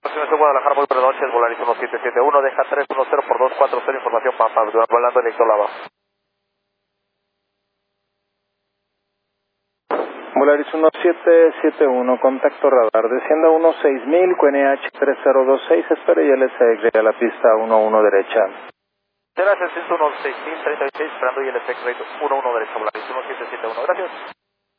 de Guadalajara, muy buenas noches, Volaris 1771, deja 310 por 240, información para volando directo Lava. Volaris 1771, contacto radar, descienda 16000, QNH 3026, espere y LSX a la pista 11 derecha. Gracias, 16036, esperando y LSX 11 derecha, Volaris 1771, gracias.